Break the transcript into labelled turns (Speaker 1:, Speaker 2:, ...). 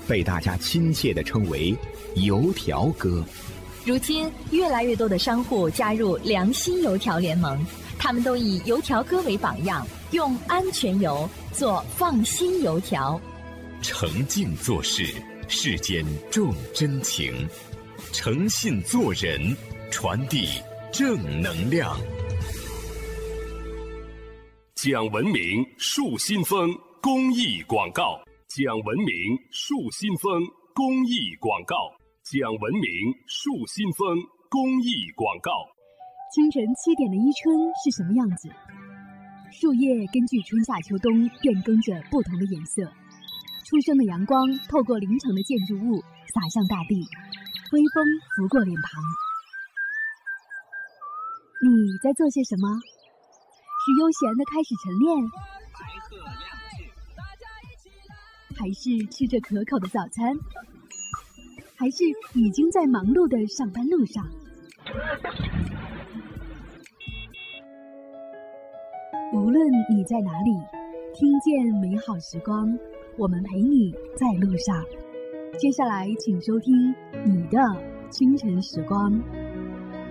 Speaker 1: 被大家亲切地称为油条哥。
Speaker 2: 如今，越来越多的商户加入良心油条联盟，他们都以油条哥为榜样，用安全油做放心油条。
Speaker 3: 诚敬做事，世间重真情；诚信做人，传递正能量。
Speaker 4: 讲文明树新风公益广告，讲文明树新风公益广告，讲文明树新风公益广告。
Speaker 5: 清晨7点的伊春是什么样子？树叶根据春夏秋冬变更着不同的颜色，初升的阳光透过凌晨的建筑物洒向大地，微风拂过脸庞。你在做些什么？是悠闲的开始晨练，还是吃着可口的早餐，还是已经在忙碌的上班路上？无论你在哪里，听见美好时光，我们陪你在路上。接下来请收听你的清晨时光。